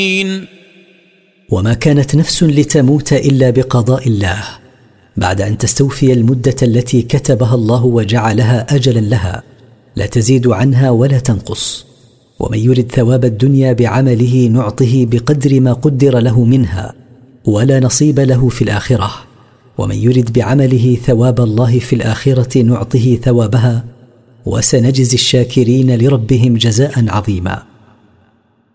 وما كانت نفس لتموت إلا بقضاء الله، بعد أن تستوفي المدة التي كتبها الله وجعلها أجلا لها، لا تزيد عنها ولا تنقص. ومن يرد ثواب الدنيا بعمله نعطه بقدر ما قدر له منها، ولا نصيب له في الآخرة. ومن يرد بعمله ثواب الله في الآخرة نعطه ثوابها، وسنجزي الشاكرين لربهم جزاء عظيما.